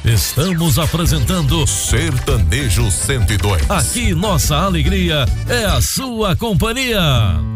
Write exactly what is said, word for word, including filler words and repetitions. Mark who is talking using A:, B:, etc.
A: Estamos apresentando
B: Sertanejo cento e dois.
A: Aqui nossa alegria é a sua companhia.